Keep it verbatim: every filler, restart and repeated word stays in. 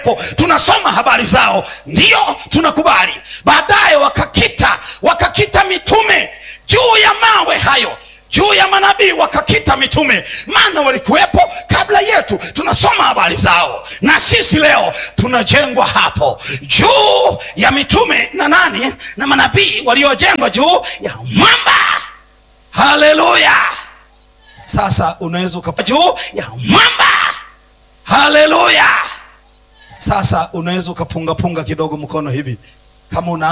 walikuwepo, tunasoma habari zao, ndio tunakubali. Baadaye wakakita, wakakita mitume juu ya mawe hayo, juu ya manabii wakakita mitume, maana walikuwepo kabla yetu, tunasoma habari zao. Na sisi leo tunajengwa hapo juu ya mitume na nani? Na manabii waliojengwa juu ya mwamba. Haleluya! Sasa unaweza ukapa juu ya mwamba. Haleluya! Sasa unaweza ukapunga punga kidogo mkono hivi kama una